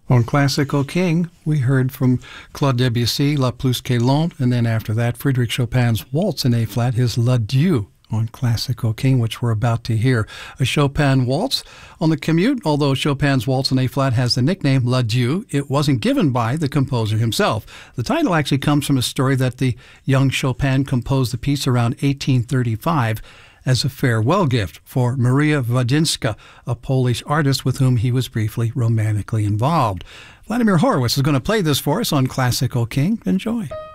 On Classical King, we heard from Claude Debussy, La Plus que Lente, and then after that, Frédéric Chopin's Waltz in A-flat, his L'Adieu on Classical King, which we're about to hear. A Chopin waltz on the commute. Although Chopin's Waltz in A-flat has the nickname L'Adieu, it wasn't given by the composer himself. The title actually comes from a story that the young Chopin composed the piece around 1835 as a farewell gift for Maria Wadzynska, a Polish artist with whom he was briefly romantically involved. Vladimir Horowitz is going to play this for us on Classical King. Enjoy.